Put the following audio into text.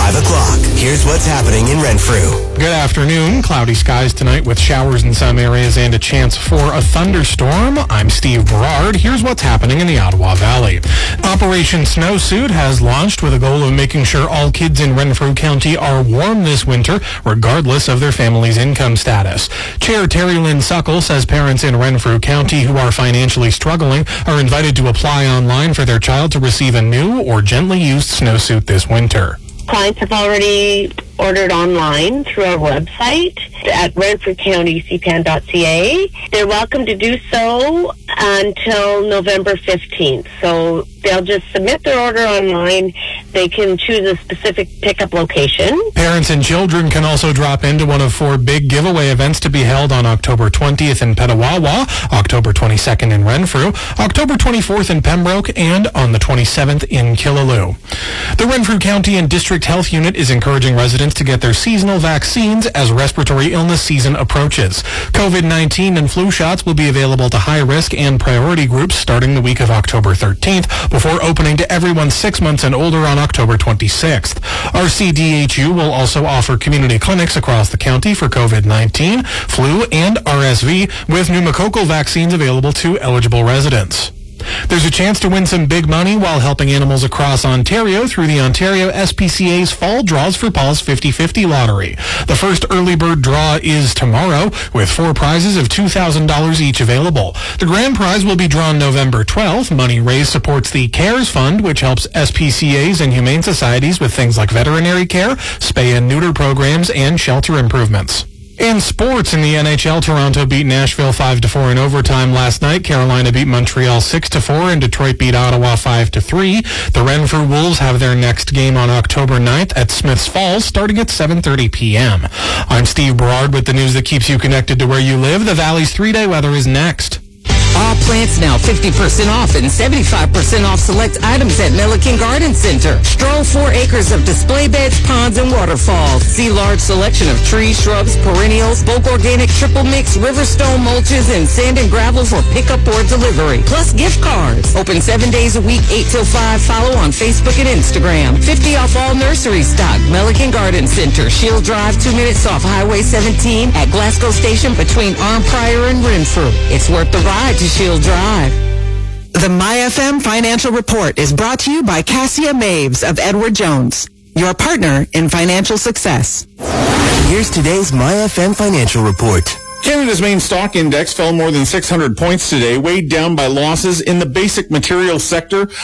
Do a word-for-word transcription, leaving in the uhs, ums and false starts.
five o'clock. Here's what's happening in Renfrew. Good afternoon. Cloudy skies tonight with showers in some areas and a chance for a thunderstorm. I'm Steve Berard. Here's what's happening in the Ottawa Valley. Operation Snowsuit has launched with a goal of making sure all kids in Renfrew County are warm this winter, regardless of their family's income status. Chair Terry Lynn Suckle says parents in Renfrew County who are financially struggling are invited to apply online for their child to receive a new or gently used snowsuit this winter. Clients have already ordered online through our website at renfrew county c p a n dot c a. They're welcome to do so until November fifteenth. So they'll just submit their order online. They can choose a specific pickup location. Parents and children can also drop into one of four big giveaway events to be held on October twentieth in Petawawa, October twenty-second in Renfrew, October twenty-fourth in Pembroke, and on the twenty-seventh in Killaloe. The Renfrew County and District Health Unit is encouraging residents to get their seasonal vaccines as respiratory illness season approaches. COVID nineteen and flu shots will be available to high-risk and priority groups starting the week of October thirteenth, before opening to everyone six months and older on October twenty-sixth. R C D H U will also offer community clinics across the county for COVID nineteen, flu, and R S V, with pneumococcal vaccines available to eligible residents. There's a chance to win some big money while helping animals across Ontario through the Ontario S P C A's Fall Draws for Paws fifty fifty lottery. The first early bird draw is tomorrow, with four prizes of two thousand dollars each available. The grand prize will be drawn November twelfth. Money raised supports the CARES Fund, which helps S P C As and humane societies with things like veterinary care, spay and neuter programs, and shelter improvements. In sports, in the N H L, Toronto beat Nashville five to four in overtime last night. Carolina beat Montreal six to four, and Detroit beat Ottawa five to three. The Renfrew Wolves have their next game on October ninth at Smiths Falls, starting at seven thirty p.m. I'm Steve Berard with the news that keeps you connected to where you live. The Valley's three-day weather is next. All plants now fifty percent off and seventy-five percent off select items at Milliken Garden Center. Stroll four acres of display beds, ponds, and waterfalls. See large selection of trees, shrubs, perennials, bulk organic triple mix, riverstone mulches, and sand and gravel for pickup or delivery. Plus gift cards. Open seven days a week, eight till five. Follow on Facebook and Instagram. fifty off all nursery stock. Milliken Garden Center. Shield Drive, two minutes off Highway seventeen at Glasgow Station between Arnprior and Renfrew. It's worth the ride to Shield Drive. The My F M Financial Report is brought to you by Cassia Maves of Edward Jones, your partner in financial success. Here's today's My F M Financial Report. Canada's main stock index fell more than six hundred points today, weighed down by losses in the basic materials sector.